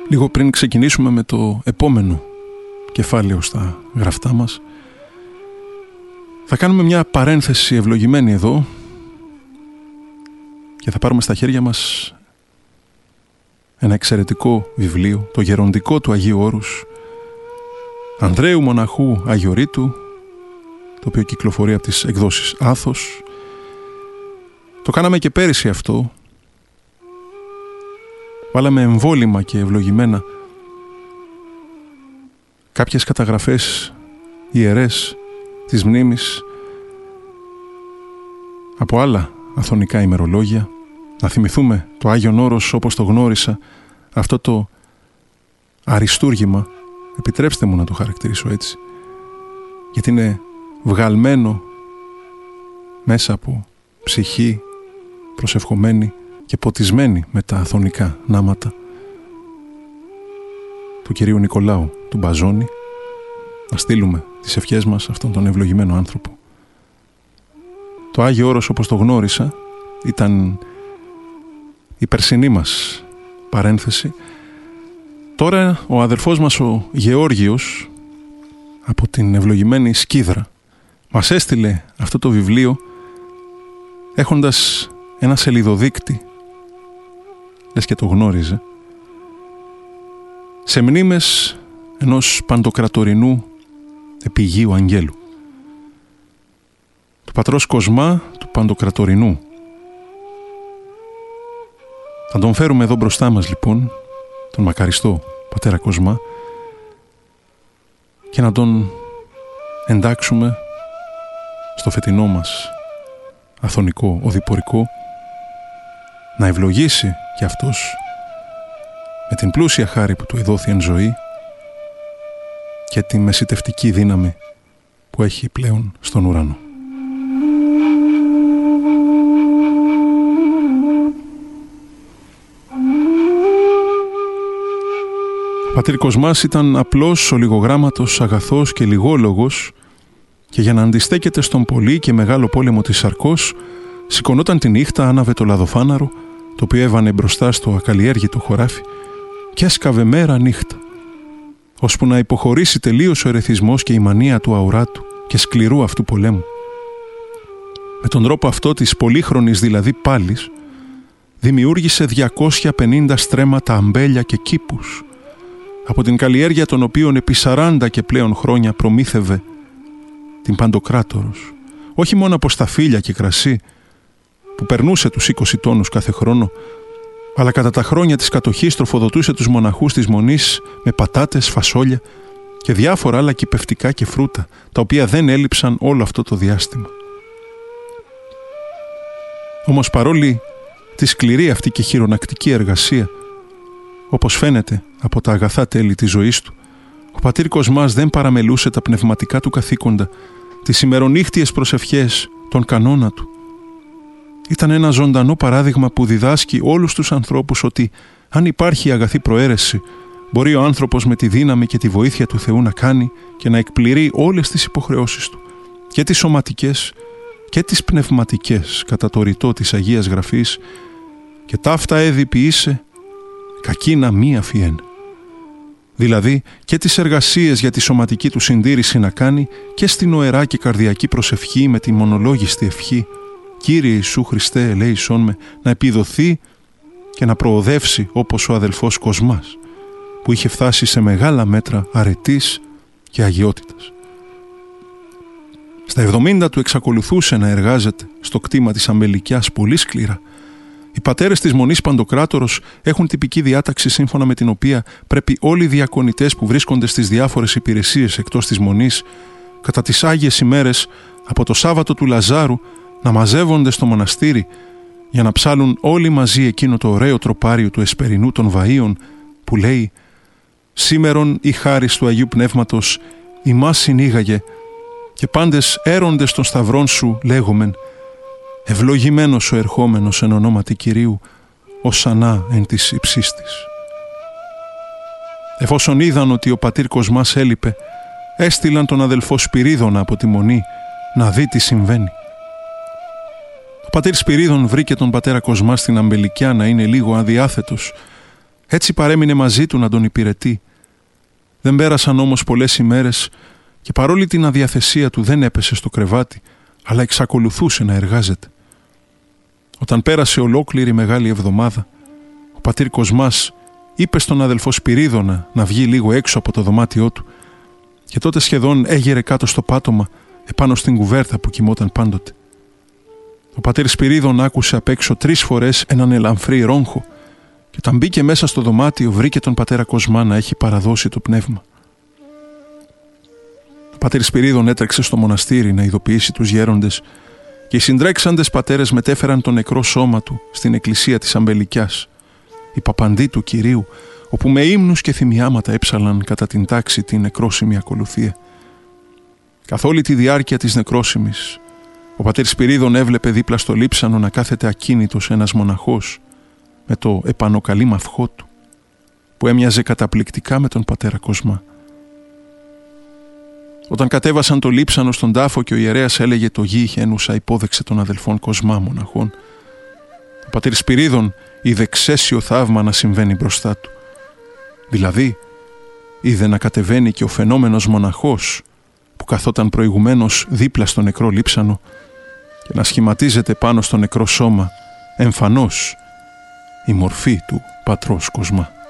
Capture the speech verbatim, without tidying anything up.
Λίγο πριν ξεκινήσουμε με το επόμενο κεφάλαιο στα γραφτά μας, θα κάνουμε μια παρένθεση ευλογημένη εδώ και θα πάρουμε στα χέρια μας ένα εξαιρετικό βιβλίο, το γεροντικό του Αγίου Όρους Ανδρέου Μοναχού Αγιορείτου, το οποίο κυκλοφορεί από τις εκδόσεις Άθος. Το κάναμε και πέρυσι αυτό. Βάλαμε εμβόλυμα και ευλογημένα κάποιες καταγραφές ιερές της μνήμης από άλλα αθωνικά ημερολόγια. Να θυμηθούμε το Άγιον Όρος όπως το γνώρισα, αυτό το αριστούργημα, επιτρέψτε μου να το χαρακτηρίσω έτσι, γιατί είναι βγαλμένο μέσα από ψυχή προσευχομένη και ποτισμένη με τα αθωνικά νάματα του κυρίου Νικολάου του Μπαζόνη. Να στείλουμε τις ευχές μας σε αυτόν τον ευλογημένο άνθρωπο. Το Άγιο Όρος όπως το γνώρισα ήταν η περσινή μας παρένθεση. Τώρα ο αδερφός μας ο Γεώργιος από την ευλογημένη Σκύδρα μας έστειλε αυτό το βιβλίο έχοντας ένα σελιδοδείκτη, λες και το γνώριζε, σε μνήμες ενός παντοκρατορινού επιγείου αγγέλου, του πατρός Κοσμά του Παντοκρατορινού. Θα τον φέρουμε εδώ μπροστά μας λοιπόν, τον μακαριστό πατέρα Κοσμά, και να τον εντάξουμε στο φετινό μας αθωνικό οδηπορικό, να ευλογήσει και αυτός με την πλούσια χάρη που του εδόθη εν ζωή και τη μεσιτευτική δύναμη που έχει πλέον στον ουρανό. Ο πατήρ Κοσμάς ήταν απλός, ολιγογράμματος, αγαθός και λιγόλογος, και για να αντιστέκεται στον πολύ και μεγάλο πόλεμο της Σαρκός σηκωνόταν τη νύχτα, άναβε το λαδοφάναρο το οποίο έβανε μπροστά στο ακαλλιέργητο χωράφι και έσκαβε μέρα νύχτα, ώσπου να υποχωρήσει τελείως ο ερεθισμός και η μανία του αουράτου και σκληρού αυτού πολέμου. Με τον τρόπο αυτό της πολύχρονης δηλαδή πάλης δημιούργησε διακόσια πενήντα στρέμματα αμπέλια και κήπους, από την καλλιέργεια των οποίων επί σαράντα και πλέον χρόνια προμήθευε την Παντοκράτορος, όχι μόνο από σταφύλια και κρασί που περνούσε τους είκοσι τόνους κάθε χρόνο, αλλά κατά τα χρόνια της κατοχής τροφοδοτούσε τους μοναχούς της Μονής με πατάτες, φασόλια και διάφορα άλλα κυπευτικά και φρούτα, τα οποία δεν έλειψαν όλο αυτό το διάστημα. Όμως παρόλη τη σκληρή αυτή και χειρονακτική εργασία, όπως φαίνεται από τα αγαθά τέλη της ζωής του, ο πατήρ Κοσμάς δεν παραμελούσε τα πνευματικά του καθήκοντα, τις ημερονύχτιες προσευχές, τον κανόνα του. Ήταν ένα ζωντανό παράδειγμα που διδάσκει όλους τους ανθρώπους ότι αν υπάρχει αγαθή προαίρεση, μπορεί ο άνθρωπος με τη δύναμη και τη βοήθεια του Θεού να κάνει και να εκπληρεί όλες τις υποχρεώσεις του, και τις σωματικές και τις πνευματικές, κατά το ρητό της Αγίας Γραφής, και ταύτα έδι ποιήσε, κακίνα μη αφιέν. Δηλαδή και τις εργασίες για τη σωματική του συντήρηση να κάνει και στην οερά και καρδιακή προσευχή με τη μονολόγιστη ευχή «Κύριε Ιησού Χριστέ, ελέησόν με», να επιδοθεί και να προοδεύσει όπως ο αδελφός Κοσμάς, που είχε φτάσει σε μεγάλα μέτρα αρετής και αγιότητας. Στα εβδομήντα του εξακολουθούσε να εργάζεται στο κτήμα της Αμπελικιάς πολύ σκληρά. Οι πατέρες της Μονής Παντοκράτορος έχουν τυπική διάταξη σύμφωνα με την οποία πρέπει όλοι οι διακονητές που βρίσκονται στις διάφορες υπηρεσίες εκτός της Μονής κατά τις Άγιες ημέρες από το Σάββατο του Λαζάρου να μαζεύονται στο μοναστήρι για να ψάλουν όλοι μαζί εκείνο το ωραίο τροπάριο του εσπερινού των Βαΐων που λέει «Σήμερον η χάρις του Αγίου Πνεύματος ημάς συνήγαγε και πάντες έροντες των σταυρών σου λέγομεν ευλογημένος ο ερχόμενος εν ονόματι Κυρίου οσανά εν της υψίστης». Εφόσον είδαν ότι ο πατήρ Κοσμάς έλειπε, έστειλαν τον αδελφό Σπυρίδωνα από τη Μονή να δει τι συμβαίνει. Ο πατήρ Σπυρίδων βρήκε τον πατέρα Κοσμά στην Αμπελικιά να είναι λίγο αδιάθετος Έτσι παρέμεινε μαζί του να τον υπηρετεί. Δεν πέρασαν όμως πολλές ημέρες και παρόλη την αδιαθεσία του δεν έπεσε στο κρεβάτι, αλλά εξακολουθούσε να εργάζεται. Όταν πέρασε ολόκληρη Μεγάλη Εβδομάδα, ο πατήρ Κοσμάς είπε στον αδελφό Σπυρίδωνα να βγει λίγο έξω από το δωμάτιό του και τότε σχεδόν έγειρε κάτω στο πάτωμα επάνω στην κουβέρτα που κοιμόταν πάντοτε. Ο πατήρ Σπυρίδων άκουσε απ' έξω τρεις φορές έναν ελαμφρύ ρόγχο και όταν μπήκε μέσα στο δωμάτιο βρήκε τον πατέρα Κοσμά να έχει παραδώσει το πνεύμα. Ο πατήρ Σπυρίδων έτρεξε στο μοναστήρι να ειδοποιήσει τους γέροντες και οι συντρέξαντες πατέρες μετέφεραν το νεκρό σώμα του στην εκκλησία της Αμπελικιάς, η παπαντή του Κυρίου, όπου με ύμνους και θυμιάματα έψαλαν κατά την τάξη την νεκρόσιμη ακολουθία. Καθ' όλη τη διάρκεια της νεκρόσιμης, ο πατήρ Σπυρίδων έβλεπε δίπλα στο λείψανο να κάθεται ακίνητος ένας μοναχός με το επανοκαλή μαυχό του, που έμοιαζε καταπληκτικά με τον πατέρα Κοσμά. Όταν κατέβασαν το λείψανο στον τάφο και ο ιερέας έλεγε το γη είχε ένουσα υπόδεξε των αδελφών Κοσμά μοναχών, ο πατήρ Σπυρίδων είδε ξέσιο θαύμα να συμβαίνει μπροστά του. Δηλαδή, είδε να κατεβαίνει και ο φαινόμενος μοναχός που καθόταν προηγουμένως δίπλα στο νεκρό λείψανο και να σχηματίζεται πάνω στο νεκρό σώμα εμφανώς η μορφή του πατρός Κοσμά.